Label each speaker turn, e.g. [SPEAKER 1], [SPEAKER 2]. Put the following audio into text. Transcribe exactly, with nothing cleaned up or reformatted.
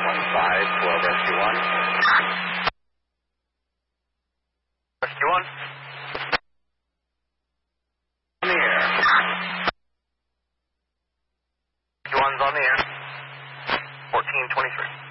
[SPEAKER 1] one five, twelve Rescue one. Rescue one. On the air. Rescue one's on the air. fourteen twenty-three.